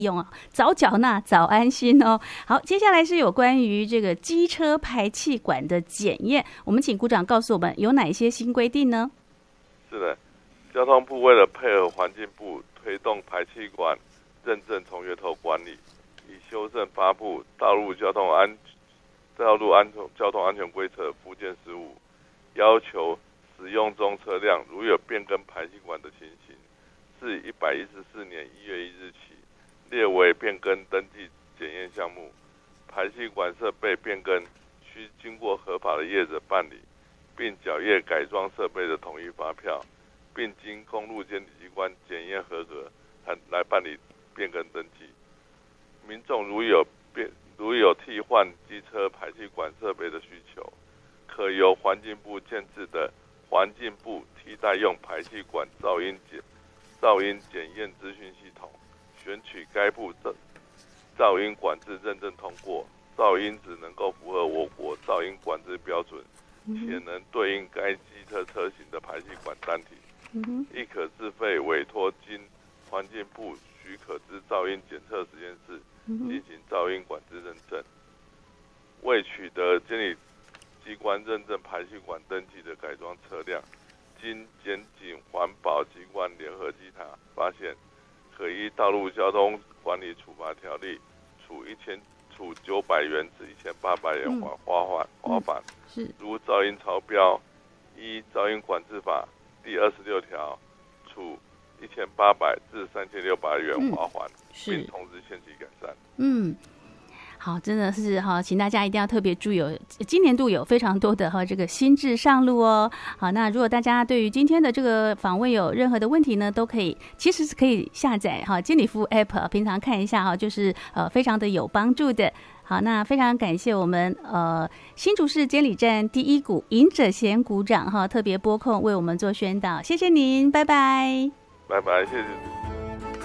用啊，早缴纳早安心哦。好，接下来是有关于这个机车排气管的检验，我们请股长告诉我们有哪一些新规定呢？ 是的，交通部为了配合环境部推动排气管认证从源头管理，已修正发布道路交通安全规则附件15，要求使用中车辆如有变更排气管的情形，自114年1月1日起列为变更登记检验项目。排气管设备变更需经过合法的业者办理，并缴业改装设备的统一发票，并经公路监理机关检验合格，来办理变更登记。民众如有替换机车排气管设备的需求，可由环境部建置的环境部替代用排气管噪音检验资讯系统，选取该部噪音管制认证通过，噪音值能够符合我国噪音管制标准，且能对应该机车车型的排气管单体，亦可自费委托经环境部许可之噪音检测实验室进行噪音管制认证。未取得监理机关认证排气管登记的改装车辆，经检警环保机关联合稽查发现，可依道路交通管理处罚条例处900元至1800元罚款。如噪音超标，依噪音管制法第26条处1800至3600元罚款，并通知限期改善。 好，真的是哈，请大家一定要特别注意，今年度有非常多的这个新制上路哦。好，那如果大家对于今天的这个访问有任何的问题呢，都可以，其实是可以下载监理服务 App， 平常看一下就是非常的有帮助的。好，那非常感谢我们新竹市监理站第一股尹者贤股长特别拨空为我们做宣导，谢谢您，拜拜， 拜拜，谢谢。